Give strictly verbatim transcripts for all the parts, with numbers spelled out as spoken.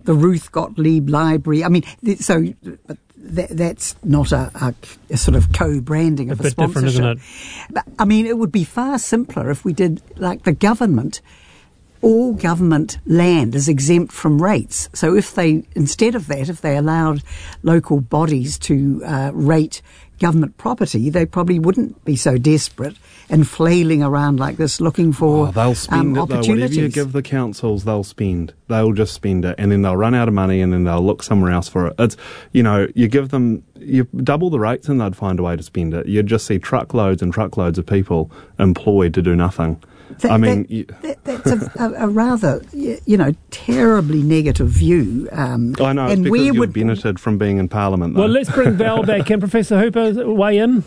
the Ruth Gottlieb Library. I mean, th- so th- that's not a, a, a sort of co-branding of a, a bit different, isn't it? But, I mean, it would be far simpler if we did like the government. All government land is exempt from rates. So if they, instead of that, if they allowed local bodies to uh, rate government property, they probably wouldn't be so desperate and flailing around like this looking for oh, they'll spend um, it, though. Whatever you give the councils, they'll spend. They'll just spend it, and then they'll run out of money, and then they'll look somewhere else for it. It's, you know, you give them, you double the rates, and they'd find a way to spend it. You'd just see truckloads and truckloads of people employed to do nothing. That, I mean, that, that, that's a, a, a rather, you know, terribly negative view. Um, I know, it's and because where you've would, benefited from being in Parliament, though. Well, let's bring Val back in. Professor Hooper, weigh in.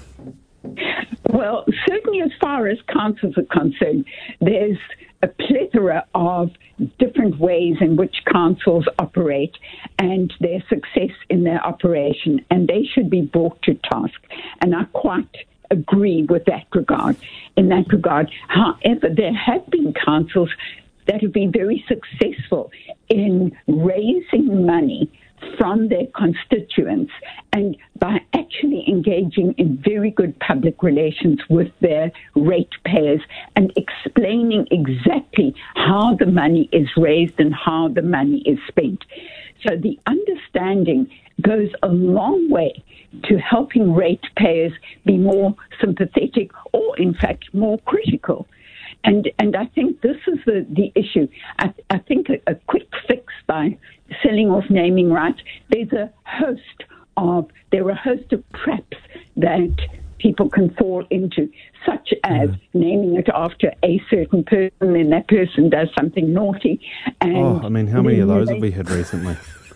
Well, certainly as far as councils are concerned, there's a plethora of different ways in which councils operate and their success in their operation, and they should be brought to task. And I quite agree with that regard, in that regard. However, there have been councils that have been very successful in raising money from their constituents and by actually engaging in very good public relations with their ratepayers and explaining exactly how the money is raised and how the money is spent. So the understanding goes a long way to helping ratepayers be more sympathetic or, in fact, more critical. And and I think this is the, the issue. I, I think a, a quick fix by selling off naming rights, there's a host of, there are a host of traps that people can fall into, such as mm. naming it after a certain person, and that person does something naughty. And oh, I mean, how many of those have we had recently?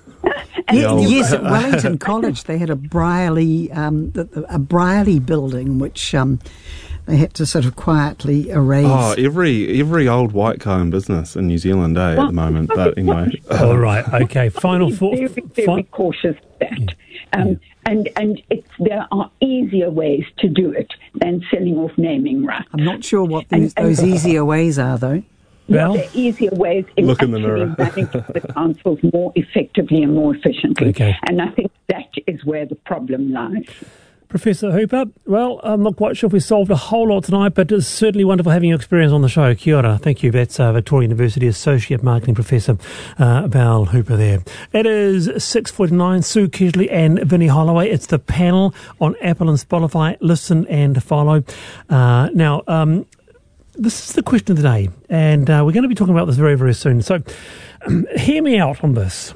Yeah, yes, at Wellington College they had a Brierley, um, a Brierley building which um, they had to sort of quietly erase. Oh, every every old white co in business in New Zealand, eh, at the moment. But anyway, all right, okay. Final thought. Very, very fin- cautious of that, yeah. um, Yeah. and and it's, there are easier ways to do it than selling off naming rights. I'm not sure what those, And- and- those easier ways are, though. Well, Well, there are easier ways in Look in the actually mirror. managing the councils more effectively and more efficiently. Okay. And I think that is where the problem lies. Professor Hooper, well, I'm not quite sure if we solved a whole lot tonight, but it's certainly wonderful having your experience on the show. Kia ora. Thank you. That's uh, Victoria University Associate Marketing Professor uh, Val Hooper there. It is six forty-nine, Sue Kesley and Vinnie Holloway. It's the panel on Apple and Spotify. Listen and follow. Uh, now, um, this is the question of the day, and uh, we're going to be talking about this very, very soon. So um, hear me out on this.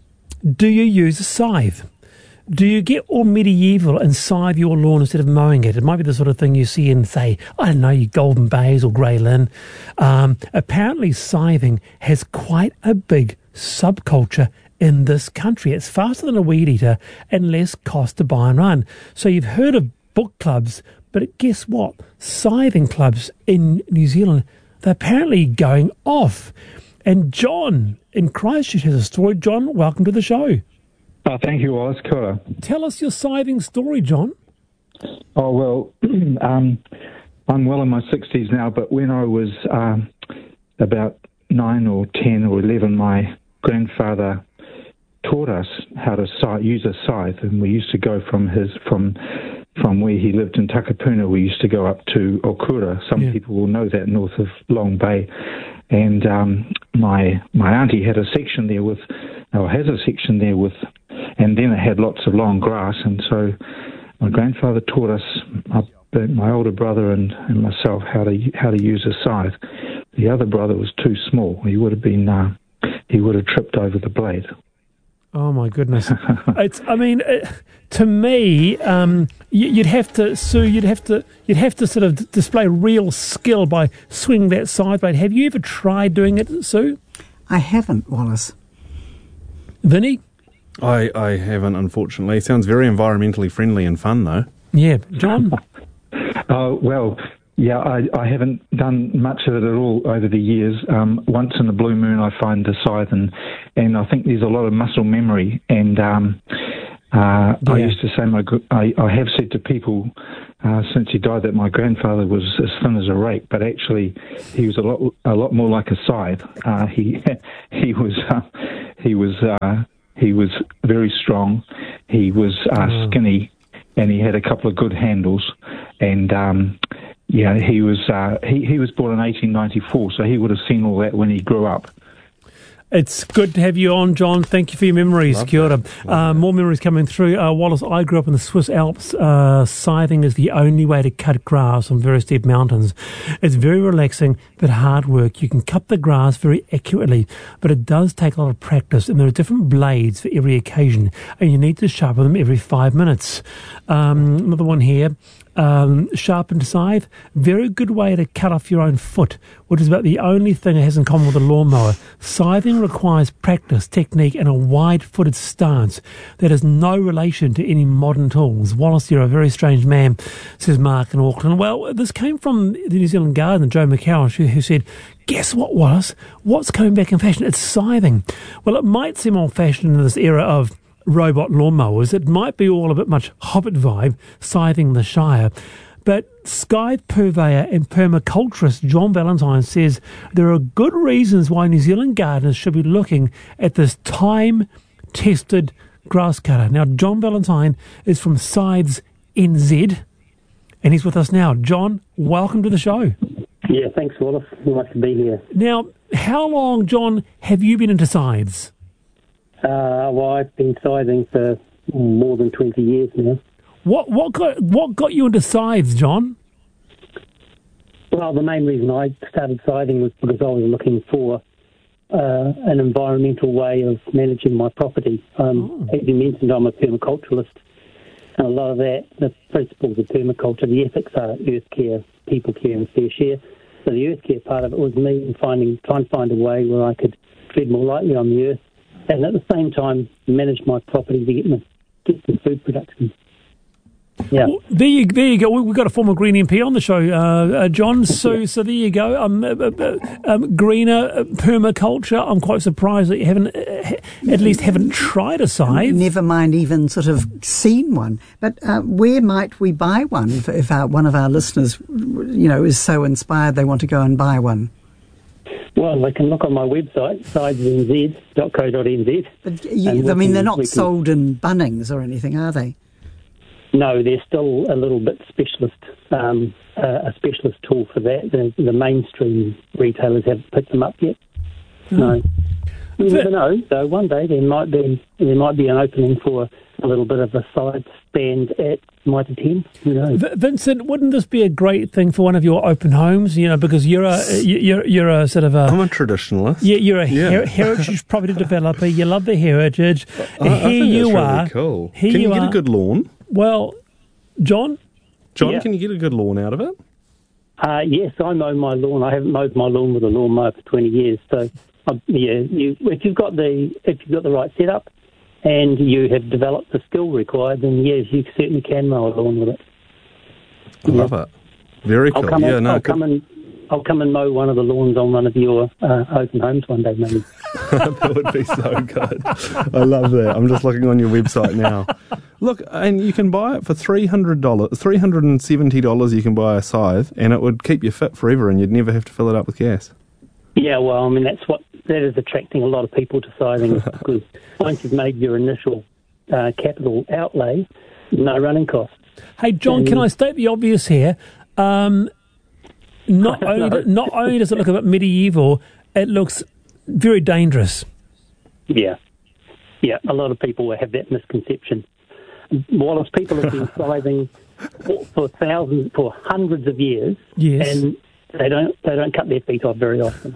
Do you use a scythe? Do you get all medieval and scythe your lawn instead of mowing it? It might be the sort of thing you see in, say, I don't know, your Golden Bays or Grey Lynn. Um, apparently scything has quite a big subculture in this country. It's faster than a weed eater and less cost to buy and run. So you've heard of book clubs, but guess what? Scything clubs in New Zealand, they're apparently going off. And John in Christchurch has a story. John, welcome to the show. Oh, thank you, Wallace. Kia ora. Tell us your scything story, John. Oh, well, um, I'm well in my sixties now, but when I was um, about nine or ten or eleven, my grandfather taught us how to scythe, use a scythe, and we used to go from his from from where he lived in Takapuna. We used to go up to Okura. Some Yeah. people will know that, north of Long Bay. And um, my my auntie had a section there with, or has a section there with, and then it had lots of long grass. And so my grandfather taught us, uh, my older brother and, and myself, how to how to use a scythe. The other brother was too small. He would have been uh, he would have tripped over the blade. Oh my goodness! It's. I mean, uh, to me, um, you, you'd have to, Sue. You'd have to. You'd have to sort of d- display real skill by swinging that scythe blade. Have you ever tried doing it, Sue? I haven't, Wallace. Vinny? I, I haven't, unfortunately. It sounds very environmentally friendly and fun, though. Yeah, John. Oh, well, yeah, I, I haven't done much of it at all over the years. Um, once in a blue moon, I find the scythe, and, and I think there's a lot of muscle memory. And um, uh, Yeah. I used to say, my gr- I, I have said to people uh, since he died that my grandfather was as thin as a rake, but actually he was a lot a lot more like a scythe. Uh, he he was uh, He was uh, he was very strong. He was uh, Oh. skinny, and he had a couple of good handles. And um, yeah, he was uh, he he was born in eighteen ninety-four, so he would have seen all that when he grew up. It's good to have you on, John. Thank you for your memories. Love Kia ora. that. Love Uh, that. more memories coming through. Uh, Wallace, I grew up in the Swiss Alps. Uh, scything is the only way to cut grass on very steep mountains. It's very relaxing, but hard work. You can cut the grass very accurately, but it does take a lot of practice, and there are different blades for every occasion, and you need to sharpen them every five minutes. Um, another one here. Um, sharpened scythe, very good way to cut off your own foot, which is about the only thing it has in common with a lawnmower. Scything requires practice, technique, and a wide-footed stance that has no relation to any modern tools. Wallace, you're a very strange man, says Mark in Auckland. Well, this came from the New Zealand Gardener, Joe McCarroll, who, who said, guess what, Wallace? What's coming back in fashion? It's scything. Well, it might seem old-fashioned in this era of robot lawnmowers. It might be all a bit much Hobbit vibe, scything the Shire. But scythe purveyor and permaculturist John Valentine says there are good reasons why New Zealand gardeners should be looking at this time-tested grass cutter. Now, John Valentine is from Scythes N Z, and he's with us now. John, welcome to the show. Yeah, thanks, Wallace. Nice to be here. Now, how long, John, have you been into scythes? Uh, well, I've been scything for more than twenty years now. What what got what got you into scythes, John? Well, the main reason I started scything was because I was looking for uh, an environmental way of managing my property. Um, Oh. As you mentioned, I'm a permaculturalist, and a lot of that, the principles of permaculture, the ethics are earth care, people care, and fair share. So the earth care part of it was me finding trying to find a way where I could tread more lightly on the earth, and at the same time manage my property to get, my, get some food production. Yeah. Well, there you there you go. We- We've got a former Green M P on the show, uh, uh, John. So so there you go. Um, uh, uh, um, greener uh, permaculture. I'm quite surprised that you haven't uh, at least haven't tried a scythe. Never mind even sort of seen one. But uh, where might we buy one if, if our, one of our listeners, you know, is so inspired they want to go and buy one? Well, they can look on my website, scythes n z dot co dot n z. But you, And I we mean, can- they're we not can- sold in Bunnings or anything, are they? No, they're still a little bit specialist, um, uh, a specialist tool for that. The, the mainstream retailers haven't picked them up yet. No, you never know. So one day there might be there might be an opening for a little bit of a side stand at Mitre ten. Who knows? V- Vincent, wouldn't this be a great thing for one of your open homes? You know, because you're a you're you're a sort of a I'm a traditionalist. yeah, you're a Yeah. her- heritage property developer. You love the heritage. I, I here think you that's really are. cool. Here Can you, you get are. a good lawn? Well, John. John, Yeah. can you get a good lawn out of it? Uh, yes, I mow my lawn. I haven't mowed my lawn with a lawnmower for twenty years. So, um, yeah, you, if you've got the if you've got the right setup and you have developed the skill required, then yes, you certainly can mow a lawn with it. I love it. Very I'll cool. come Yeah, and, no, I'll good. come and I'll come and mow one of the lawns on one of your uh, open homes one day, maybe. That would be so good. I love that. I'm just looking on your website now. Look, and you can buy it for three hundred dollars, three hundred and seventy dollars. You can buy a scythe, and it would keep you fit forever, and you'd never have to fill it up with gas. Yeah, well, I mean that's what that is attracting a lot of people to scything because once you've made your initial uh, capital outlay, no running costs. Hey, John, can Um, I state the obvious here? Um, not only not only does it look a bit medieval, it looks very dangerous. Yeah, yeah, a lot of people have that misconception. Wallace, people have been scything for, for thousands, for hundreds of years, Yes. and they don't they don't cut their feet off very often.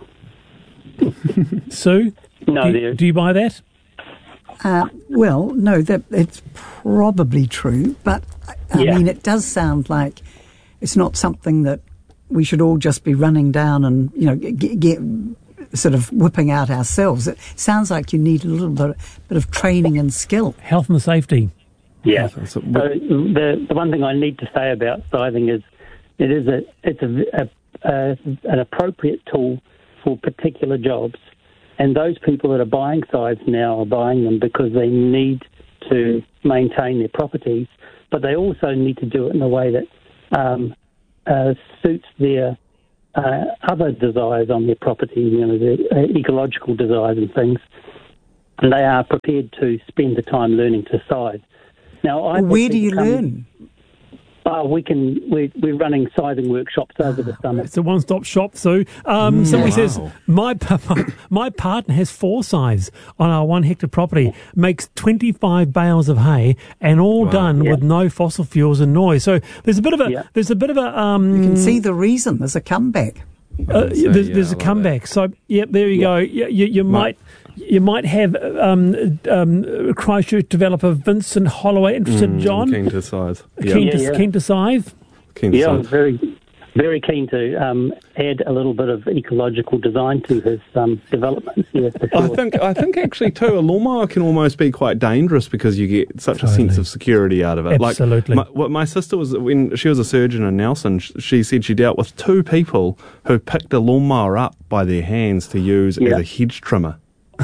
Sue, No, do, they're do you buy that? Uh, well, no, that it's probably true, but I Yeah. mean, it does sound like it's not something that we should all just be running down and, you know, get, get sort of whipping out ourselves. It sounds like you need a little bit, bit of training and skill. Health and safety. Yeah. So- So the the one thing I need to say about scything is it is a it's a, a, a an appropriate tool for particular jobs, and those people that are buying scythes now are buying them because they need to maintain their properties, but they also need to do it in a way that um, uh, suits their uh, other desires on their property, you know, their uh, ecological desires and things. and they are prepared to spend the time learning to scythe. Now, I Where do you learn? Uh, we can. We're, we're running scything workshops over the summer. It's a one-stop shop, Sue. Um, Mm, somebody wow. says, my, pa- my partner has four scythes on our one-hectare property, makes twenty-five bales of hay, and all Wow. done Yeah. with no fossil fuels and noise. So there's a bit of a, Yeah. there's a bit of a, um, You can see the reason. There's a comeback. uh, So, there's, yeah, there's I a like comeback. So yeah, there you go. You, you, you might. Might- You might have um, um, Christchurch developer Vincent Holloway interested, Mm, John. Keen to size. Keen, Yeah, to, Yeah, yeah. keen to scythe. keen to Yeah, I'm size. very, very keen to um, add a little bit of ecological design to his um, development. Yeah, for I sure. think I think actually too a lawnmower can almost be quite dangerous because you get such a sense Totally. of security out of it. Absolutely. Like my, what my sister was when she was a surgeon in Nelson. sh- She said she dealt with two people who picked a lawnmower up by their hands to use Yeah. as a hedge trimmer.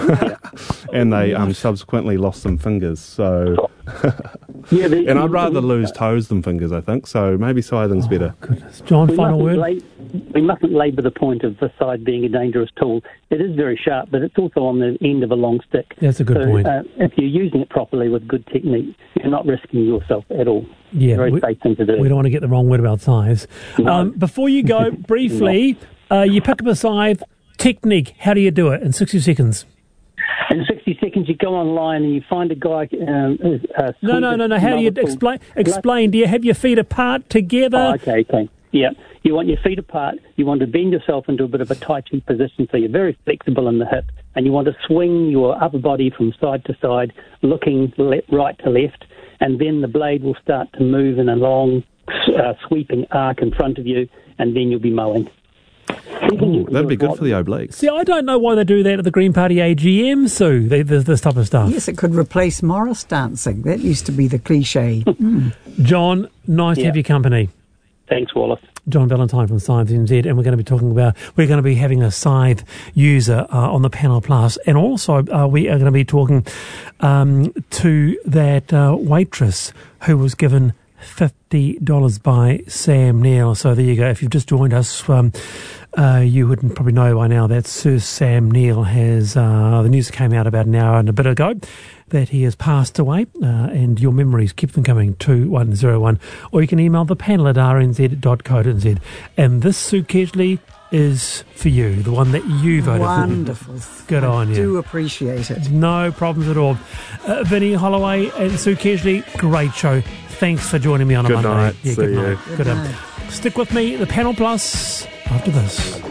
And they um, subsequently lost some fingers. So, yeah, the, and I'd rather lose toes than fingers. I think so. Maybe scything's better. Goodness. John, We final mustn't, word? la- we mustn't labour the point of the scythe being a dangerous tool. It is very sharp, but it's also on the end of a long stick. That's a good so, point. Uh, if you're using it properly with good technique, you're not risking yourself at all. Yeah, very we, safe thing to do. we don't want to get the wrong word about size. No. Um, before you go, briefly, uh, you pick up a scythe, technique, how do you do it in sixty seconds? In sixty seconds, you go online and you find a guy. Um, who's, uh, No, no, no, no, how do you mother explain? called- Explain, do you have your feet apart together? Oh, okay, okay. Yeah. You want your feet apart. You want to bend yourself into a bit of a Tai Chi position so you're very flexible in the hip. And you want to swing your upper body from side to side, looking le- right to left. And then the blade will start to move in a long, uh, sweeping arc in front of you, and then you'll be mowing. Ooh, that'd be good for the obliques. See, I don't know why they do that at the Green Party A G M, Sue, they, this, this type of stuff. Yes, it could replace Morris dancing. That used to be the cliche. Mm. John, nice to Yeah. have your company. Thanks, Wallace. John Valentine from Scythe N Z, and we're going to be talking about, we're going to be having a Scythe user uh, on the panel plus, and also uh, we are going to be talking um, to that uh, waitress who was given fifty dollars by Sam Neill. So there you go. If you've just joined us, um, uh, you would probably know by now that Sir Sam Neill has, uh, the news came out about an hour and a bit ago, that he has passed away, uh, and your memories, keep them coming, two one zero one, or you can email the panel at r n z dot co dot n z. And this, Sue Kedgley, is for you, the one that you voted Wonderful. for. Good on I you. do appreciate it. No problems at all. Uh, Vinnie Holloway and Sue Kedgley, great show. Thanks for joining me on a Good Monday. night. Yeah, See good you. night. Good Good, um, night. Stick with me, the Panel Plus, after this.